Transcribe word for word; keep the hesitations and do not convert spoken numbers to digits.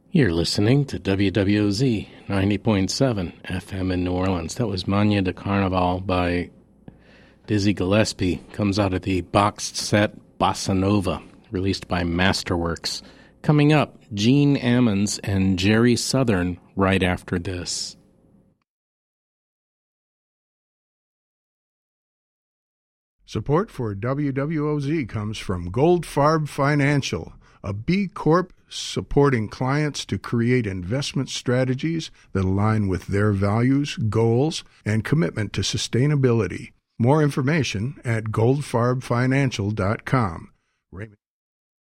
You're listening to W W O Z ninety point seven F M in New Orleans. That was Mania de Carnaval by Dizzy Gillespie. Comes out of the boxed set Bossa Nova, released by Masterworks. Coming up, Gene Ammons and Jerry Southern right after this. Support for W W O Z comes from Goldfarb Financial, a B Corp supporting clients to create investment strategies that align with their values, goals, and commitment to sustainability. More information at goldfarb financial dot com. Raymond